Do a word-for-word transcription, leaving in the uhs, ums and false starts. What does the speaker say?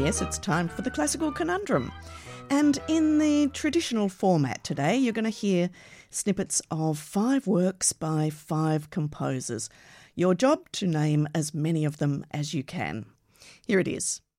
Yes, it's time for the Classical Conundrum. And in the traditional format today, you're going to hear snippets of five works by five composers. Your job to name as many of them as you can. Here it is.